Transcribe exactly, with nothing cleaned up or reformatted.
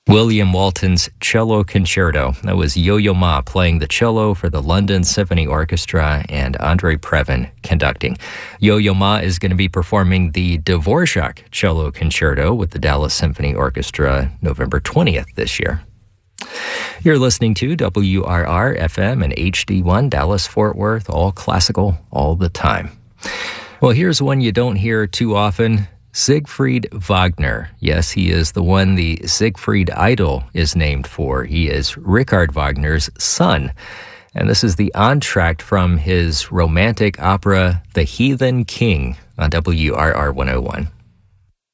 William Walton's Cello Concerto. That was Yo-Yo Ma playing the cello for the London Symphony Orchestra and Andre Previn conducting. Yo-Yo Ma is going to be performing the Dvorak Cello Concerto with the Dallas Symphony Orchestra November twentieth this year. You're listening to W R R F M and H D one Dallas-Fort Worth, all classical, all the time. Well, here's one you don't hear too often. Siegfried Wagner. Yes, he is the one the Siegfried Idol is named for. He is Richard Wagner's son. And this is the entr'acte from his romantic opera, The Heathen King, on W R R one oh one.